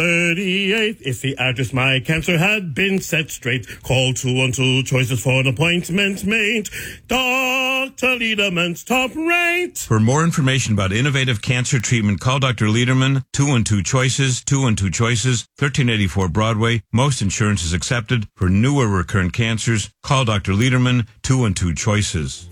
38th. If the address my cancer had been set straight, call 212 choices for an appointment made. Dr. Lederman's top rate. For more information about innovative cancer treatment, call Dr. Lederman, 212 choices, 212 choices, 1384 Broadway. Most insurance is accepted. For newer recurrent cancers, call Dr. Lederman, 212 choices.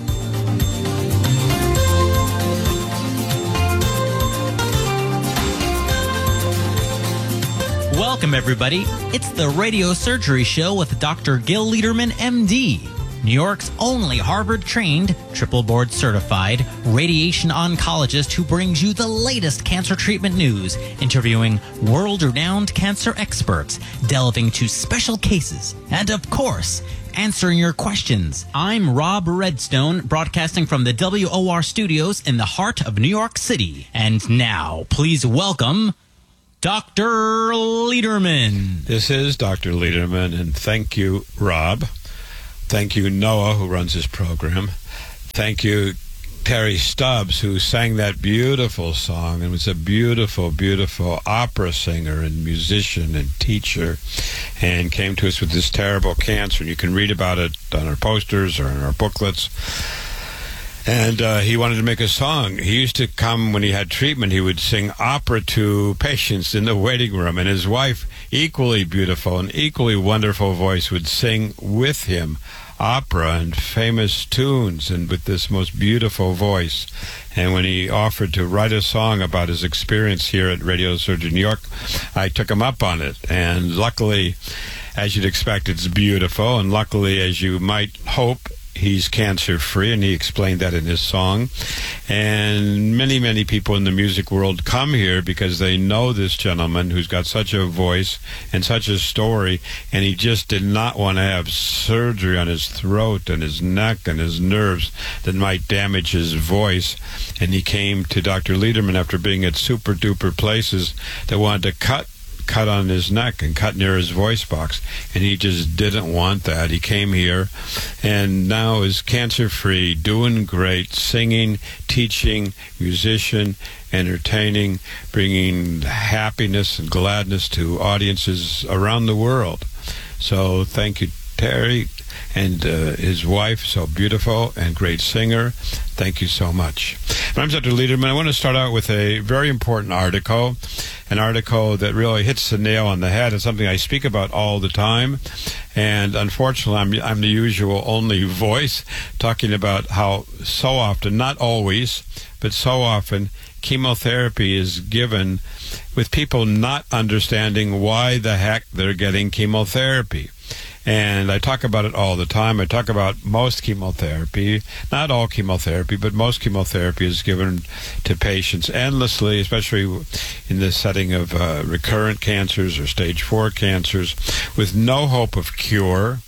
Welcome, everybody. It's the Radio Surgery Show with Dr. Gil Lederman, MD, New York's only Harvard-trained, triple board certified radiation oncologist who brings you the latest cancer treatment news, interviewing world-renowned cancer experts, delving to special cases, and of course, answering your questions. I'm Rob Redstone, broadcasting from the WOR studios in the heart of New York City. And now, please welcome Dr. Lederman. This is Dr. Lederman, and thank you, Rob. Thank you, Noah, who runs this program. Thank you, Terry Stubbs, who sang that beautiful song and was a beautiful, beautiful opera singer and musician and teacher, and came to us with this terrible cancer. You can read about it on our posters or in our booklets. And he wanted to make a song. He used to come when he had treatment. He would sing opera to patients in the waiting room. And his wife, equally beautiful and equally wonderful voice, would sing with him opera and famous tunes and with this most beautiful voice. And when he offered to write a song about his experience here at Radio Surgery New York, I took him up on it. And luckily, as you'd expect, it's beautiful. And luckily, as you might hope, he's cancer-free, and he explained that in his song. And many, many people in the music world come here because they know this gentleman who's got such a voice and such a story, and he just did not want to have surgery on his throat and his neck and his nerves that might damage his voice. And he came to Dr. Lederman after being at super-duper places that wanted to cut on his neck and cut near his voice box, and he just didn't want that. He came here and now is cancer-free, doing great, singing, teaching, musician, entertaining, bringing happiness and gladness to audiences around the world. So thank you, Terry, and his wife, so beautiful and great singer. Thank you so much. My name's Dr. Lederman. I want to start out with a very important article, an article that really hits the nail on the head. It's something I speak about all the time, and unfortunately I'm the usual only voice talking about how so often, not always, but so often, chemotherapy is given with people not understanding why the heck they're getting chemotherapy. And I talk about it all the time. I talk about most chemotherapy, not all chemotherapy, but most chemotherapy is given to patients endlessly, especially in the setting of recurrent cancers or stage 4 cancers, with no hope of cure,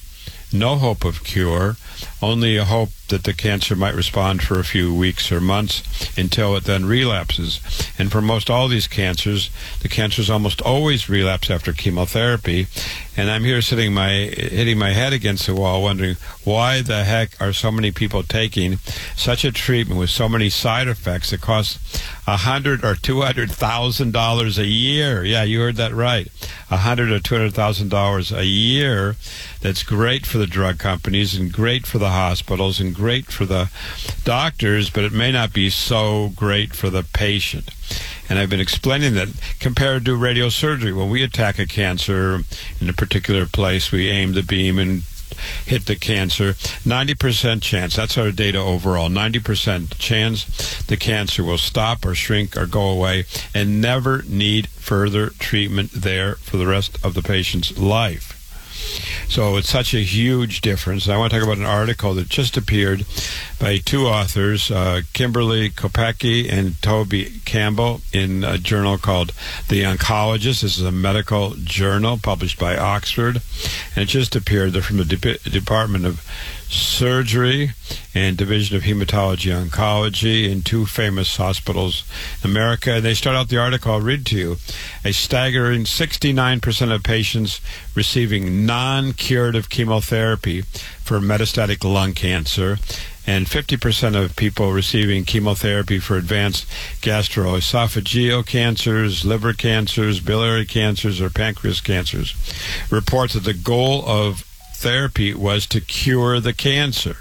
only a hope that the cancer might respond for a few weeks or months until it then relapses. And for most all these cancers, the cancers almost always relapse after chemotherapy. And I'm here hitting my head against the wall, wondering why the heck are so many people taking such a treatment with so many side effects that cost $100,000 or $200,000 a year. Yeah, you heard that right. $100,000 or $200,000 a year. That's great for the drug companies and great for the hospitals and great for the doctors, but it may not be so great for the patient. And I've been explaining that compared to radiosurgery, when we attack a cancer in a particular place, we aim the beam and hit the cancer, 90% chance, that's our data overall, 90% chance the cancer will stop or shrink or go away and never need further treatment there for the rest of the patient's life. So it's such a huge difference. And I want to talk about an article that just appeared by two authors, Kimberly Kopecky and Toby Campbell, in a journal called The Oncologist. This is a medical journal published by Oxford, and it just appeared. They're from the Department of Surgery and Division of Hematology Oncology in two famous hospitals in America. And they start out the article, I'll read to you. A staggering 69% of patients receiving non-curative chemotherapy for metastatic lung cancer And 50% of people receiving chemotherapy for advanced gastroesophageal cancers, liver cancers, biliary cancers, or pancreas cancers report that the goal of therapy was to cure the cancer.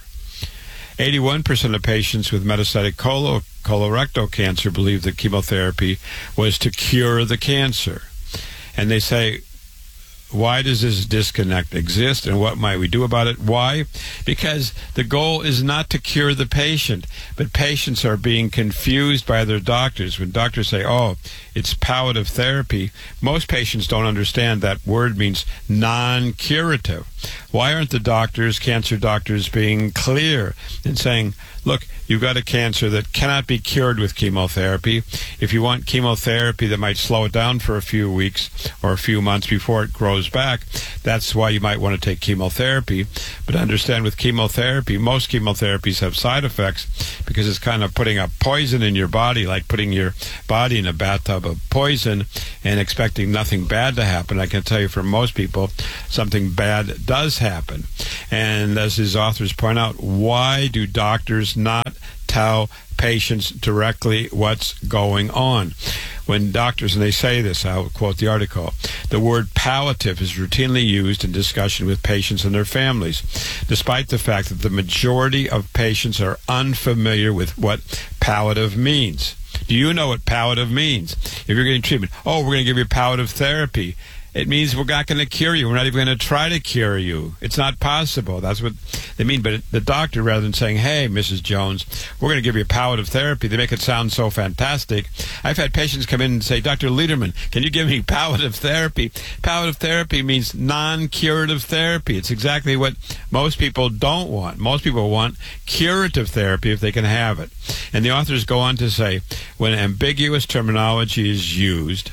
81% of patients with metastatic colorectal cancer believe that chemotherapy was to cure the cancer. And they say, why does this disconnect exist, and what might we do about it? Why? Because the goal is not to cure the patient, but patients are being confused by their doctors. When doctors say, oh, it's palliative therapy, most patients don't understand that word means non-curative. Why aren't the doctors, cancer doctors, being clear and saying, look, you've got a cancer that cannot be cured with chemotherapy. If you want chemotherapy that might slow it down for a few weeks or a few months before it grows back, that's why you might want to take chemotherapy. But understand, with chemotherapy, most chemotherapies have side effects because it's kind of putting a poison in your body, like putting your body in a bathtub of poison and expecting nothing bad to happen. I can tell you, for most people, something bad does happen. And as his authors point out, why do doctors not tell patients directly what's going on? When doctors, and they say this, I'll quote the article, the word palliative is routinely used in discussion with patients and their families, despite the fact that the majority of patients are unfamiliar with what palliative means. Do you know what palliative means? If you're getting treatment, oh, we're going to give you palliative therapy. It means we're not going to cure you. We're not even going to try to cure you. It's not possible. That's what they mean. But the doctor, rather than saying, hey, Mrs. Jones, we're going to give you palliative therapy, they make it sound so fantastic. I've had patients come in and say, Dr. Lederman, can you give me palliative therapy? Palliative therapy means non-curative therapy. It's exactly what most people don't want. Most people want curative therapy if they can have it. And the authors go on to say, when ambiguous terminology is used,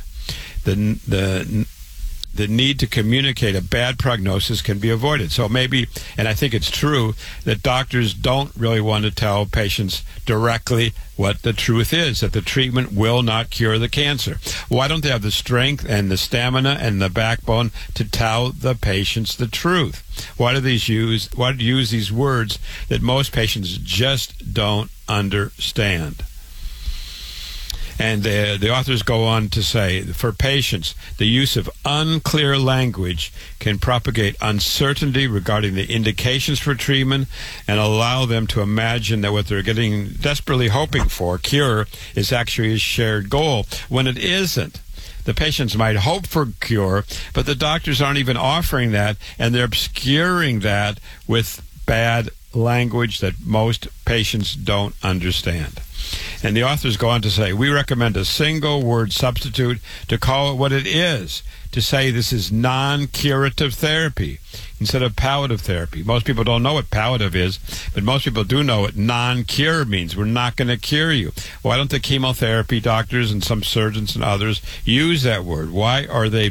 the need to communicate a bad prognosis can be avoided. So maybe, and I think it's true, that doctors don't really want to tell patients directly what the truth is, that the treatment will not cure the cancer. Why don't they have the strength and the stamina and the backbone to tell the patients the truth? Why do they use these words that most patients just don't understand? And the authors go on to say, for patients, the use of unclear language can propagate uncertainty regarding the indications for treatment and allow them to imagine that what they're getting desperately hoping for, cure, is actually a shared goal, when it isn't. The patients might hope for cure, but the doctors aren't even offering that, and they're obscuring that with bad language that most patients don't understand. And the authors go on to say, we recommend a single word substitute to call it what it is, to say this is non-curative therapy instead of palliative therapy. Most people don't know what palliative is, but most people do know what non-cure means. We're not going to cure you. Why don't the chemotherapy doctors and some surgeons and others use that word? Why are they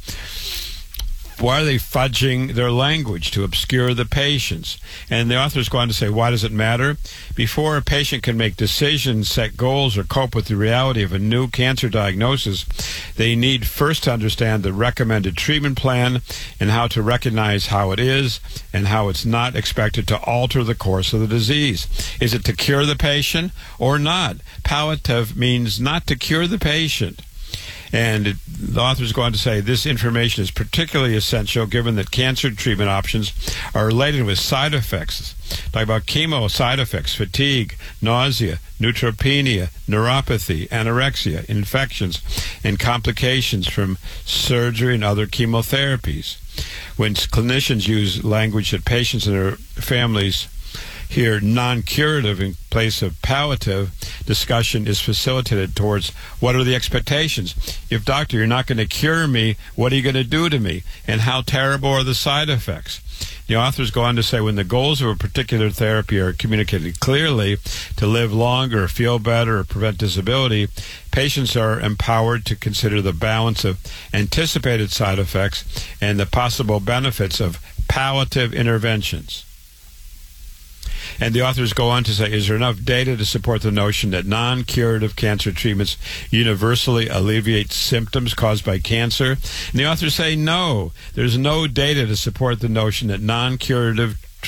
fudging their language to obscure the patients? And the authors go on to say, why does it matter? Before a patient can make decisions, set goals, or cope with the reality of a new cancer diagnosis, they need first to understand the recommended treatment plan and how to recognize how it is and how it's not expected to alter the course of the disease. Is it to cure the patient or not? Palliative means not to cure the patient. And the authors go on to say this information is particularly essential given that cancer treatment options are laden with side effects. Talk about chemo side effects, fatigue, nausea, neutropenia, neuropathy, anorexia, infections, and complications from surgery and other chemotherapies. When clinicians use language that patients and their families here, non-curative in place of palliative, discussion is facilitated towards what are the expectations. If, doctor, you're not going to cure me, what are you going to do to me? And how terrible are the side effects? The authors go on to say when the goals of a particular therapy are communicated clearly, to live longer, feel better, or prevent disability, patients are empowered to consider the balance of anticipated side effects and the possible benefits of palliative interventions. And the authors go on to say, is there enough data to support the notion that non-curative cancer treatments universally alleviate symptoms caused by cancer? And the authors say, no, there's no data to support the notion that non-curative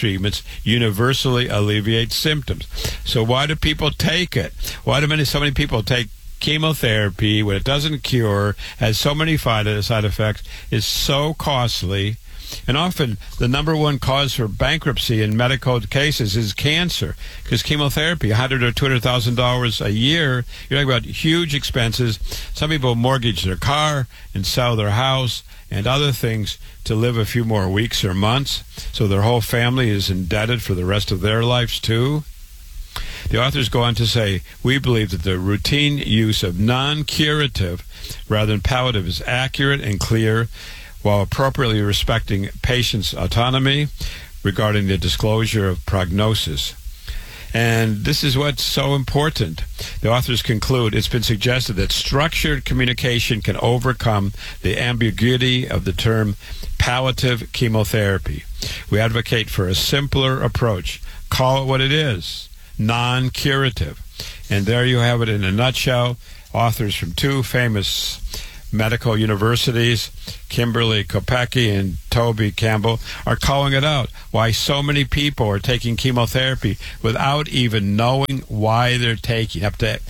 treatments universally alleviate symptoms. So why do people take it? Why do so many people take chemotherapy when it doesn't cure, has so many side effects, is so costly? And often the number one cause for bankruptcy in medical cases is cancer, because chemotherapy, $100,000 or $200,000 a year, you're talking about huge expenses. Some people mortgage their car and sell their house and other things to live a few more weeks or months, so their whole family is indebted for the rest of their lives too. The authors go on to say, we believe that the routine use of non-curative rather than palliative is accurate and clear, while appropriately respecting patients' autonomy regarding the disclosure of prognosis. And this is what's so important. The authors conclude, it's been suggested that structured communication can overcome the ambiguity of the term palliative chemotherapy. We advocate for a simpler approach. Call it what it is, non-curative. And there you have it in a nutshell. Authors from two famous medical universities, Kimberly Kopecky and Toby Campbell, are calling it out, why so many people are taking chemotherapy without even knowing why they're taking. Up to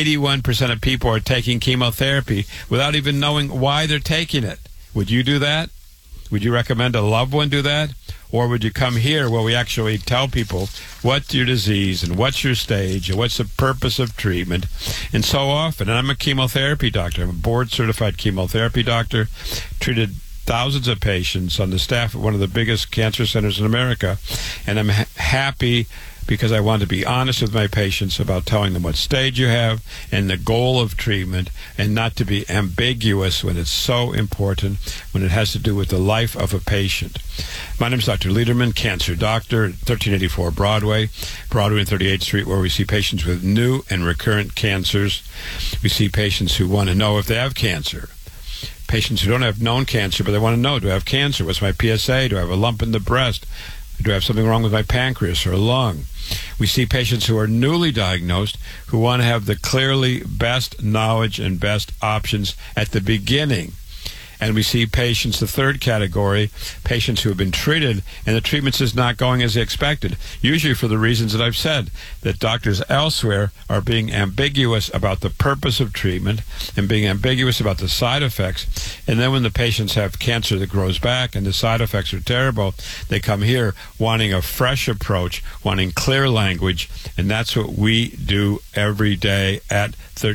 81% of people are taking chemotherapy without even knowing why they're taking it. Would you do that? Would you recommend a loved one do that? Or would you come here where we actually tell people what's your disease and what's your stage and what's the purpose of treatment? And so often, and I'm a chemotherapy doctor, I'm a board-certified chemotherapy doctor, treated thousands of patients on the staff at one of the biggest cancer centers in America, and I'm happy because I want to be honest with my patients about telling them what stage you have and the goal of treatment, and not to be ambiguous when it's so important, when it has to do with the life of a patient. My name is Dr. Lederman, cancer doctor, 1384 Broadway and 38th Street, where we see patients with new and recurrent cancers. We see patients who want to know if they have cancer. Patients who don't have known cancer, but they want to know, do I have cancer? What's my PSA? Do I have a lump in the breast? Do I have something wrong with my pancreas or lung? We see patients who are newly diagnosed who want to have the clearly best knowledge and best options at the beginning. And we see patients, the third category, patients who have been treated and the treatment is not going as expected, usually for the reasons that I've said, that doctors elsewhere are being ambiguous about the purpose of treatment and being ambiguous about the side effects. And then when the patients have cancer that grows back and the side effects are terrible, they come here wanting a fresh approach, wanting clear language, and that's what we do every day at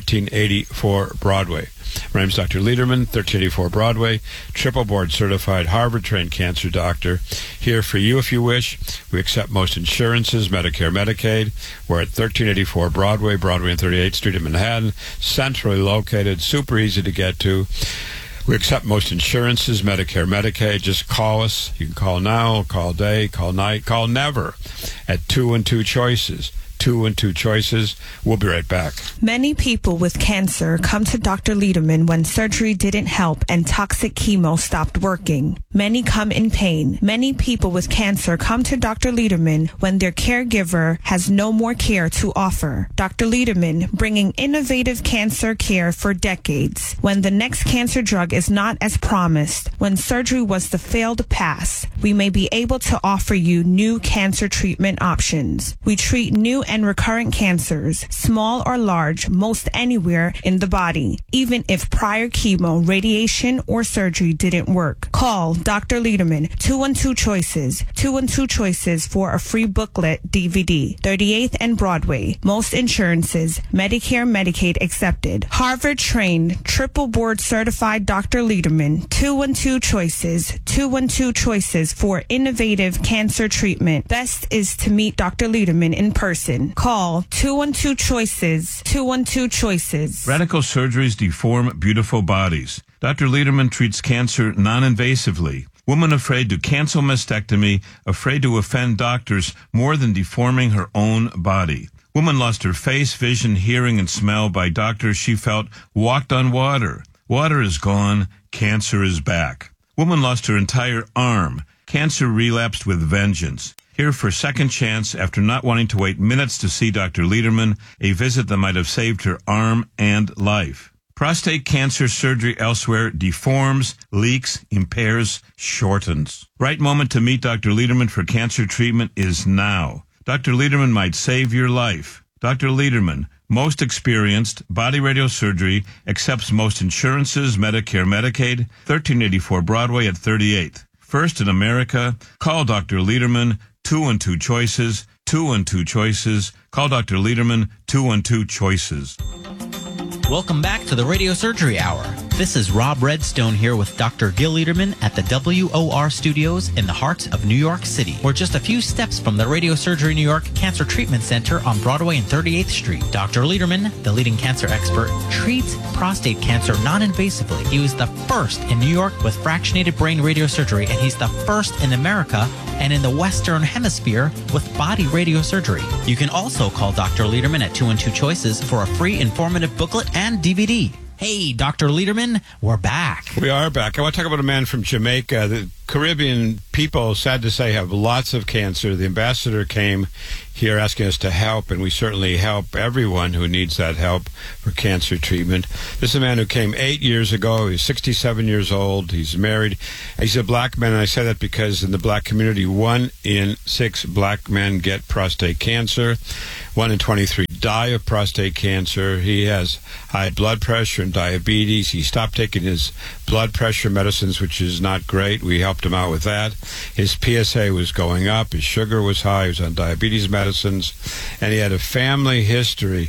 1384 Broadway. My name is Dr. Lederman, 1384 Broadway, triple board certified, Harvard-trained cancer doctor. Here for you if you wish. We accept most insurances, Medicare, Medicaid. We're at 1384 Broadway and 38th Street in Manhattan, centrally located, super easy to get to. We accept most insurances, Medicare, Medicaid. Just call us. You can call now, call day, call night, call never at 212 Choices. 212 Choices. We'll be right back. Many people with cancer come to Dr. Lederman when surgery didn't help and toxic chemo stopped working. Many come in pain. Many people with cancer come to Dr. Lederman when their caregiver has no more care to offer. Dr. Lederman, bringing innovative cancer care for decades. When the next cancer drug is not as promised, when surgery was the failed pass, we may be able to offer you new cancer treatment options. We treat new and recurrent cancers, small or large, most anywhere in the body, even if prior chemo, radiation, or surgery didn't work. Call Dr. Lederman, 212 Choices, 212 Choices for a free booklet DVD, 38th and Broadway. Most insurances, Medicare, Medicaid accepted. Harvard-trained, triple board certified Dr. Lederman, 212 Choices, 212 Choices for innovative cancer treatment. Best is to meet Dr. Lederman in person. Call 212 Choices, 212 Choices. Radical surgeries deform beautiful bodies. Dr. Lederman treats cancer non-invasively. Woman afraid to cancel mastectomy, afraid to offend doctors more than deforming her own body. Woman lost her face, vision, hearing, and smell by doctors she felt walked on water. Water is gone. Cancer is back. Woman lost her entire arm. Cancer relapsed with vengeance. Here for a second chance after not wanting to wait minutes to see Dr. Lederman, a visit that might have saved her arm and life. Prostate cancer surgery elsewhere deforms, leaks, impairs, shortens. Right moment to meet Dr. Lederman for cancer treatment is now. Dr. Lederman might save your life. Dr. Lederman, most experienced, body radiosurgery, accepts most insurances, Medicare, Medicaid, 1384 Broadway at 38th. First in America, call Dr. Lederman, 212 Choices, 212 Choices. Call Dr. Lederman, 212 Choices. Welcome back to the Radio Surgery Hour. This is Rob Redstone here with Dr. Gil Lederman at the WOR Studios in the heart of New York City. We're just a few steps from the Radio Surgery New York Cancer Treatment Center on Broadway and 38th Street. Dr. Lederman, the leading cancer expert, treats prostate cancer non-invasively. He was the first in New York with fractionated brain radiosurgery, and he's the first in America and in the Western Hemisphere with body radiosurgery. You can also call Dr. Lederman at 212 Choices for a free informative booklet and DVD. Hey, Dr. Lederman, we're back. We are back. I want to talk about a man from Jamaica. The Caribbean people, sad to say, have lots of cancer. The ambassador came here asking us to help, and we certainly help everyone who needs that help for cancer treatment. This is a man who came 8 years ago. He's 67 years old. He's married. He's a black man, and I say that because in the black community, 1 in 6 black men get prostate cancer. 1 in 23 die of prostate cancer. He has high blood pressure and diabetes. He stopped taking his blood pressure medicines, which is not great. We helped him out with that. His PSA was going up. His sugar was high. He was on diabetes medicines. And he had a family history.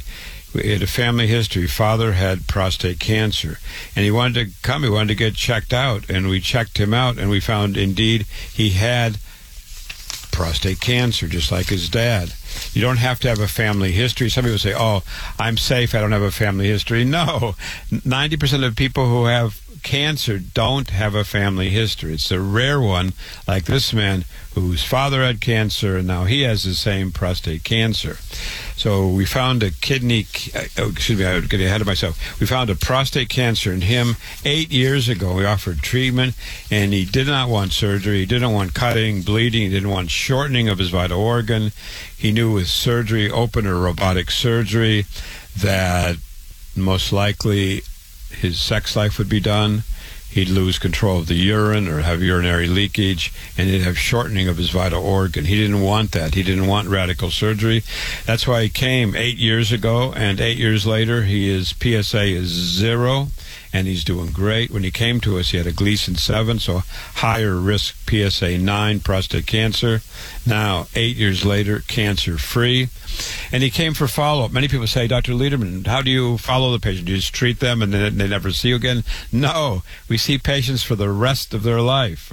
Father had prostate cancer. And he wanted to come. He wanted to get checked out. And we checked him out, and we found, indeed, he had prostate cancer, just like his dad. You don't have to have a family history. Some people say, oh, I'm safe, I don't have a family history. No, 90% of people who have cancer don't have a family history. It's a rare one, like this man whose father had cancer, and now he has the same prostate cancer. So we found a kidney, excuse me, I was getting ahead of myself. We found a prostate cancer in him 8 years ago. We offered treatment, and he did not want surgery. He didn't want cutting, bleeding. He didn't want shortening of his vital organ. He knew with surgery, open or robotic surgery, that most likely his sex life would be done. He'd lose control of the urine or have urinary leakage, and he'd have shortening of his vital organ. He didn't want that. He didn't want radical surgery. That's why he came 8 years ago, and 8 years later, his PSA is 0, and he's doing great. When he came to us, he had a Gleason 7, so higher risk PSA 9, prostate cancer. Now, 8 years later, cancer-free. And he came for follow-up. Many people say, Dr. Lederman, how do you follow the patient? Do you just treat them and then they never see you again? No. We see patients for the rest of their life,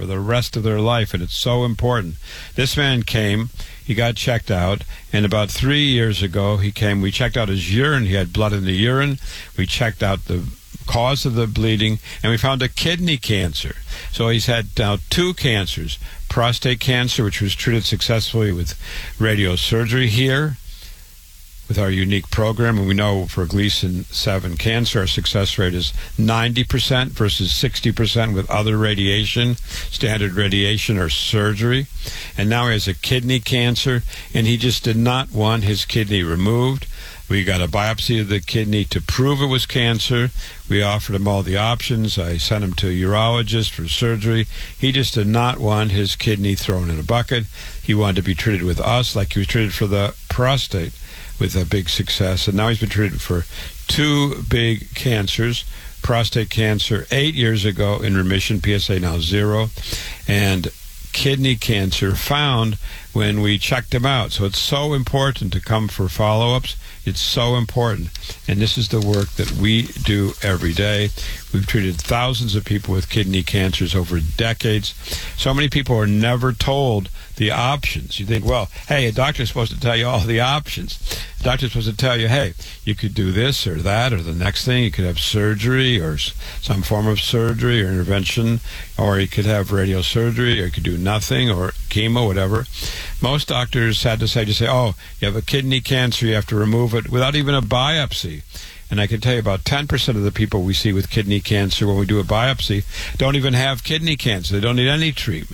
and it's so important. This man came, he got checked out, and about 3 years ago he came, we checked out his urine, he had blood in the urine, we checked out the cause of the bleeding, and we found a kidney cancer. So he's had now 2 cancers, prostate cancer, which was treated successfully with radiosurgery here, with our unique program, and we know for Gleason 7 cancer, our success rate is 90% versus 60% with other radiation, standard radiation or surgery. And now he has a kidney cancer, and he just did not want his kidney removed. We got a biopsy of the kidney to prove it was cancer. We offered him all the options. I sent him to a urologist for surgery. He just did not want his kidney thrown in a bucket. He wanted to be treated with us like he was treated for the prostate, with a big success. And now he's been treated for 2 big cancers. Prostate cancer 8 years ago in remission, PSA now 0, and kidney cancer found when we checked him out. So it's so important to come for follow-ups. It's so important. And this is the work that we do every day. We've treated thousands of people with kidney cancers over decades. So many people are never told the options. You think, well, hey, a doctor's supposed to tell you all the options. The doctor's supposed to tell you, hey, you could do this or that or the next thing. You could have surgery or some form of surgery or intervention, or you could have radiosurgery, or you could do nothing, or chemo, whatever. Most doctors had to say, oh, you have a kidney cancer, you have to remove it, without even a biopsy. And I can tell you about 10% of the people we see with kidney cancer when we do a biopsy don't even have kidney cancer. They don't need any treatment.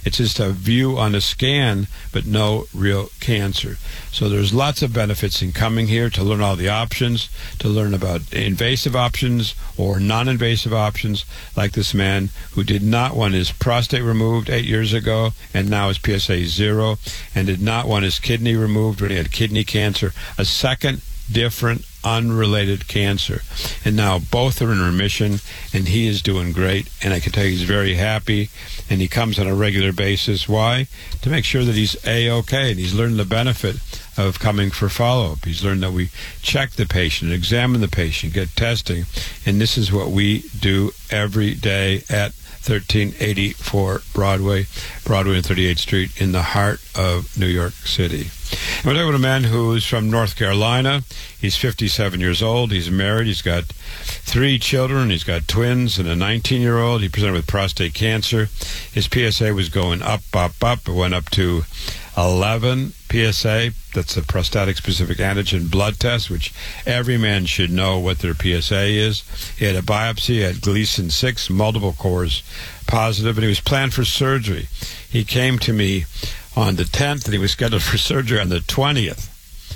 It's just a view on a scan, but no real cancer. So there's lots of benefits in coming here to learn all the options, to learn about invasive options or non-invasive options, like this man who did not want his prostate removed 8 years ago and now his PSA is 0, and did not want his kidney removed when he had kidney cancer, a second different unrelated cancer, and now both are in remission, and he is doing great, and I can tell you he's very happy, and he comes on a regular basis. Why? To make sure that he's A-okay, and he's learned the benefit of coming for follow-up. He's learned that we check the patient, examine the patient, get testing, and this is what we do every day at 1384 Broadway and 38th Street in the heart of New York City. And we're talking about a man who's from North Carolina. He's 57 years old. He's married. He's got 3 children. He's got twins and a 19-year-old. He presented with prostate cancer. His PSA was going up. It went up to 11 PSA. That's a prostatic-specific antigen blood test, which every man should know what their PSA is. He had a biopsy, had Gleason 6, multiple cores positive, and he was planned for surgery. He came to me on the 10th, and he was scheduled for surgery on the 20th.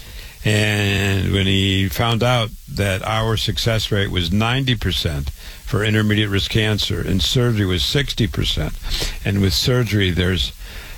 And when he found out that our success rate was 90% for intermediate risk cancer, and surgery was 60%, and with surgery there's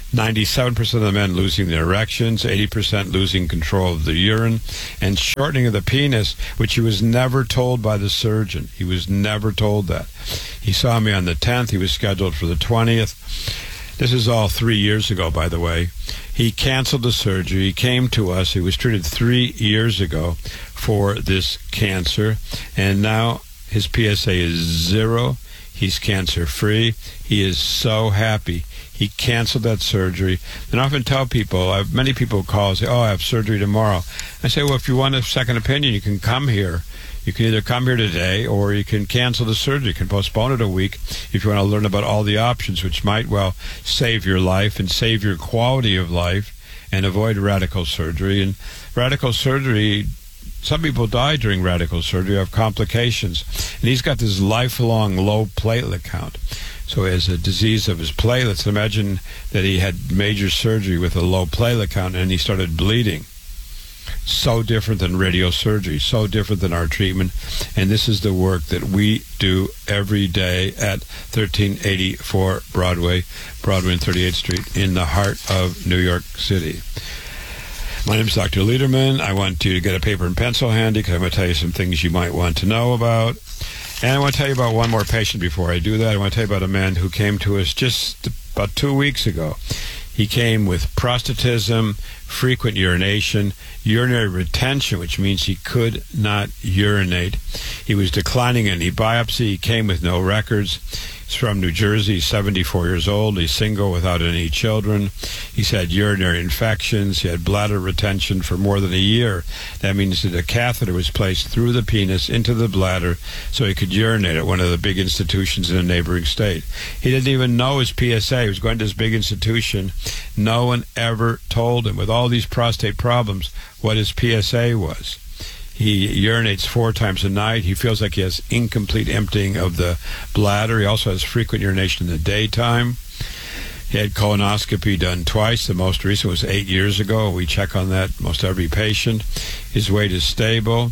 97% of the men losing their erections, 80% losing control of the urine, and shortening of the penis, which he was never told by the surgeon. He was never told that. He saw me on the 10th. He was scheduled for the 20th. This is all 3 years ago, by the way. He canceled the surgery. He came to us. He was treated 3 years ago for this cancer, and now his PSA is 0. He's cancer-free. He is so happy. He canceled that surgery. And I often tell people, many people call and say, I have surgery tomorrow. I say, well, if you want a second opinion, you can come here. You can either come here today or you can cancel the surgery. You can postpone it a week if you want to learn about all the options, which might well save your life and save your quality of life and avoid radical surgery. And radical surgery, some people die during radical surgery, have complications. And he's got this lifelong low platelet count. So he has a disease of his platelets. Imagine that he had major surgery with a low platelet count and he started bleeding. So different than radiosurgery, so different than our treatment. And this is the work that we do every day at 1384 Broadway and 38th Street in the heart of New York City. My name is Dr. Lederman. I want you to get a paper and pencil handy because I'm going to tell you some things you might want to know about. And I want to tell you about one more patient before I do that. I want to tell you about a man who came to us just about 2 weeks ago. He came with prostatism, frequent urination, urinary retention, which means he could not urinate. He was declining any biopsy. He came with no records. He's from New Jersey. He's 74 years old. He's single without any children. He's had urinary infections. He had bladder retention for more than a year. That means that a catheter was placed through the penis into the bladder so he could urinate at one of the big institutions in a neighboring state. He didn't even know his PSA. He was going to this big institution. No one ever told him, with all these prostate problems, what his PSA was. He urinates 4 times a night. He feels like he has incomplete emptying of the bladder. He also has frequent urination in the daytime. He had colonoscopy done twice. The most recent was 8 years ago. We check on that most every patient. His weight is stable.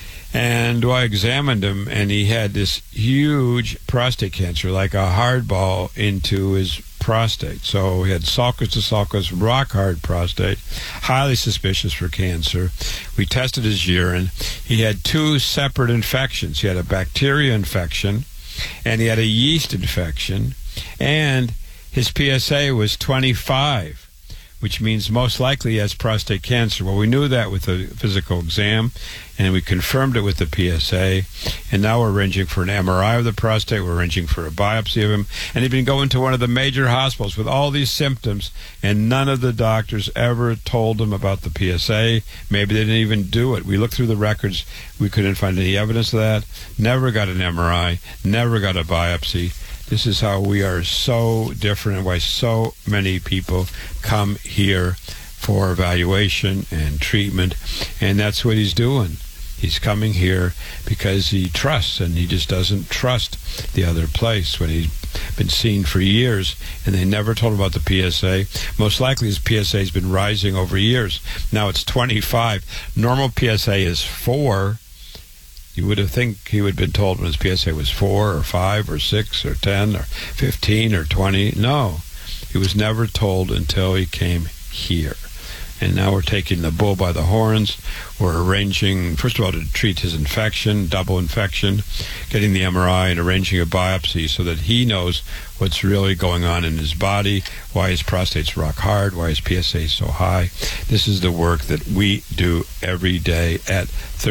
And I examined him, and he had this huge prostate cancer, like a hard ball into his prostate. So he had sulcus to sulcus, rock hard prostate, highly suspicious for cancer. We tested his urine. He had 2 separate infections. He had a bacteria infection, and he had a yeast infection, and his PSA was 25, which means most likely he has prostate cancer. Well, we knew that with the physical exam, and we confirmed it with the PSA, and now we're arranging for an MRI of the prostate. We're arranging for a biopsy of him, and he'd been going to one of the major hospitals with all these symptoms, and none of the doctors ever told him about the PSA. Maybe they didn't even do it. We looked through the records. We couldn't find any evidence of that. Never got an MRI, never got a biopsy. This is how we are so different and why so many people come here for evaluation and treatment. And that's what he's doing. He's coming here because he trusts, and he just doesn't trust the other place. When he's been seen for years, and they never told him about the PSA. Most likely his PSA has been rising over years. Now it's 25. Normal PSA is 4. You would have think he would have been told when his PSA was 4 or 5 or 6 or 10 or 15 or 20. No, he was never told until he came here. And now we're taking the bull by the horns. We're arranging, first of all, to treat his infection, double infection, getting the MRI and arranging a biopsy so that he knows what's really going on in his body, why his prostate's rock hard, why his PSA is so high. This is the work that we do every day at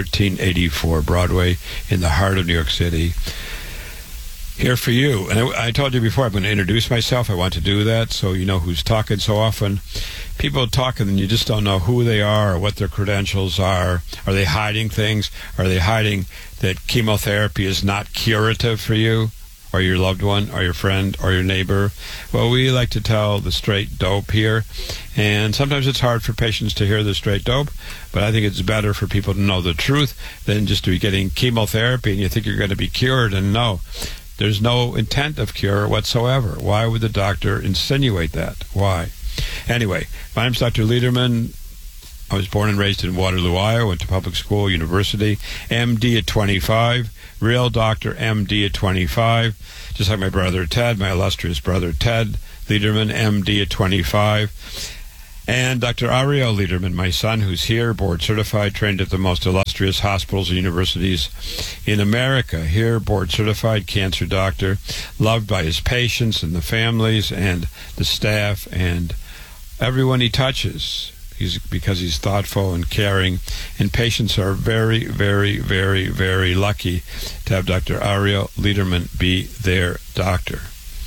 1384 Broadway in the heart of New York City. Here for you. And I told you before, I'm going to introduce myself. I want to do that so you know who's talking. So often people talk and you just don't know who they are or what their credentials are. Are they hiding things? Are they hiding that chemotherapy is not curative for you or your loved one or your friend or your neighbor? Well, we like to tell the straight dope here. And sometimes it's hard for patients to hear the straight dope, but I think it's better for people to know the truth than just to be getting chemotherapy and you think you're going to be cured. And no, there's no intent of cure whatsoever. Why would the doctor insinuate that? Why? Anyway, my name's Dr. Lederman. I was born and raised in Waterloo, Iowa, went to public school, university, MD at 25, real doctor, MD at 25, just like my brother Ted, my illustrious brother Ted Lederman, MD at 25. And Dr. Ariel Lederman, my son, who's here, board certified, trained at the most illustrious hospitals and universities in America. Here, board certified cancer doctor, loved by his patients and the families and the staff and everyone he touches. Because he's thoughtful and caring, and patients are very, very, very, very lucky to have Dr. Ariel Lederman be their doctor.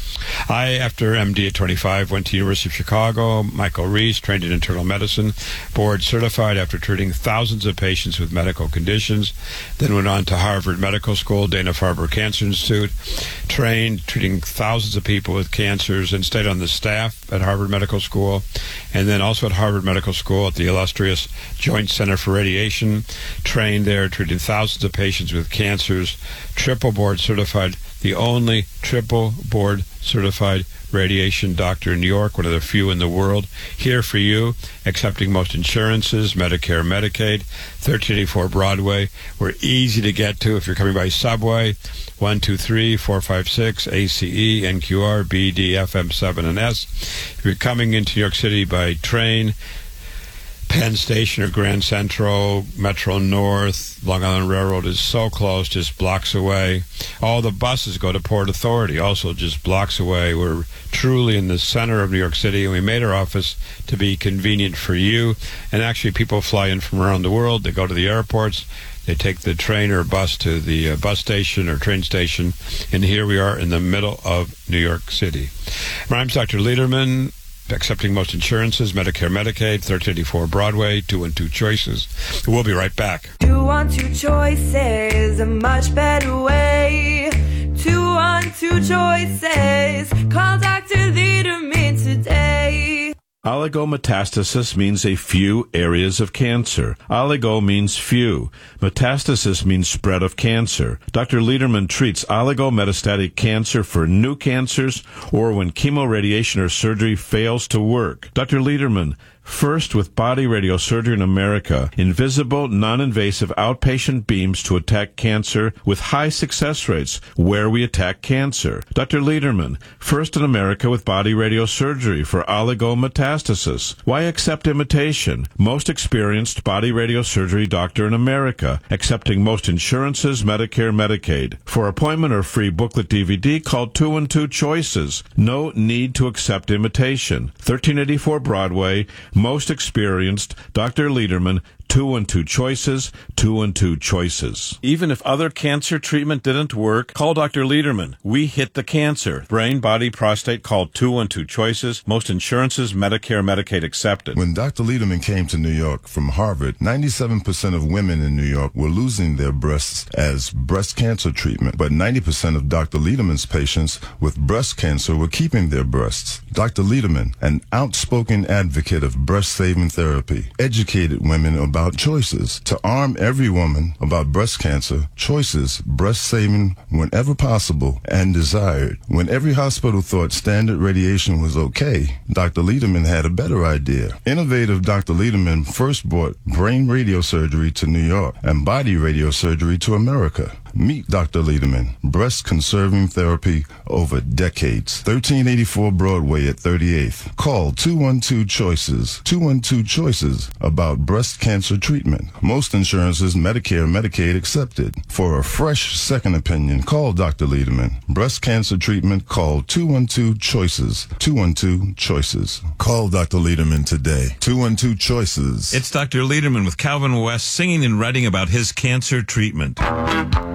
I, after MD at 25, went to University of Chicago, Michael Reese, trained in internal medicine, board certified after treating thousands of patients with medical conditions, then went on to Harvard Medical School, Dana-Farber Cancer Institute, trained, treating thousands of people with cancers, and stayed on the staff at Harvard Medical School, and then also at Harvard Medical School at the illustrious Joint Center for Radiation, trained there, treating thousands of patients with cancers, triple board certified, the only triple board certified radiation doctor in New York, one of the few in the world. Here for you, accepting most insurances, Medicare, Medicaid, 1384 Broadway. We're easy to get to if you're coming by subway, 123 456 ACE, NQR, BD, FM7, and S. If you're coming into New York City by train, Penn Station or Grand Central, Metro North, Long Island Railroad is so close, just blocks away. All the buses go to Port Authority, also just blocks away. We're truly in the center of New York City, and we made our office to be convenient for you. And actually, people fly in from around the world. They go to the airports. They take the train or bus to the bus station or train station. And here we are in the middle of New York City. My name's Dr. Lederman. Accepting most insurances, Medicare, Medicaid, 1384 Broadway, 212 Choices. We'll be right back. 212 Choices, a much better way. 212 Choices, call Dr. Lederman today. Oligometastasis means a few areas of cancer. Oligo means few. Metastasis means spread of cancer. Dr. Lederman treats oligometastatic cancer for new cancers or when chemoradiation or surgery fails to work. Dr. Lederman, first with body radiosurgery in America, invisible, non-invasive outpatient beams to attack cancer with high success rates where we attack cancer. Dr. Lederman, first in America with body radiosurgery for oligometastasis. Why accept imitation? Most experienced body radiosurgery doctor in America, accepting most insurances, Medicare, Medicaid. For appointment or free booklet DVD, call 212 Choices. No need to accept imitation. 1384 Broadway, most experienced, Dr. Lederman, 212 Choices, 212 Choices. Even if other cancer treatment didn't work, call Dr. Lederman. We hit the cancer. Brain, body, prostate, call 212 Choices. Most insurances, Medicare, Medicaid accepted. When Dr. Lederman came to New York from Harvard, 97% of women in New York were losing their breasts as breast cancer treatment, but 90% of Dr. Lederman's patients with breast cancer were keeping their breasts. Dr. Lederman, an outspoken advocate of breast-saving therapy, educated women about about choices. To arm every woman about breast cancer, choices, breast saving whenever possible and desired. When every hospital thought standard radiation was okay, Dr. Lederman had a better idea. Innovative Dr. Lederman first brought brain radiosurgery to New York and body radiosurgery to America. Meet Dr. Lederman, breast conserving therapy over decades. 1384 Broadway at 38th. Call 212-CHOICES. 212-CHOICES about breast cancer treatment. Most insurances, Medicare, Medicaid accepted. For a fresh second opinion, call Dr. Lederman. Breast cancer treatment, call 212-CHOICES. 212-CHOICES. Call Dr. Lederman today. 212-CHOICES. It's Dr. Lederman with Calvin West singing and writing about his cancer treatment.